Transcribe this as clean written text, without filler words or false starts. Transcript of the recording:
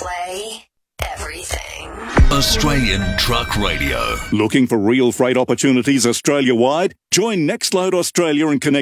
play everything. Australian Truck Radio. Looking for real freight opportunities Australia-wide? Join Nextload Australia and connect